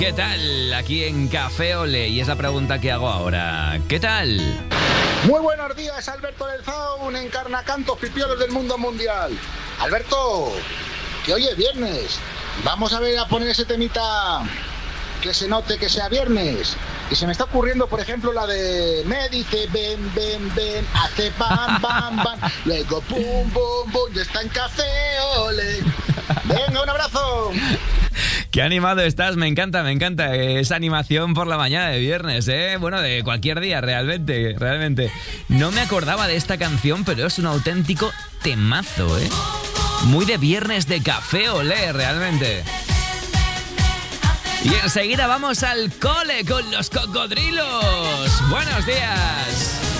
¿Qué tal? Aquí en Café Ole, y es la pregunta que hago ahora. ¿Qué tal? Muy buenos días, Alberto del Zaun, en Carnacantos, pipiolos del mundo mundial. Alberto, que hoy es viernes. Vamos a ver a poner ese temita que se note que sea viernes. Y se me está ocurriendo, por ejemplo, la de me dice ven, ven, ven, hace bam, bam, bam, luego pum, bum, bum, ya está en Café Ole. Venga, un abrazo. Qué animado estás, me encanta esa animación por la mañana de viernes, ¿eh? Bueno, de cualquier día, realmente. No me acordaba de esta canción, pero es un auténtico temazo, ¿eh? Muy de viernes de Café Olé, realmente. Y enseguida vamos al cole con los cocodrilos. ¡Buenos días!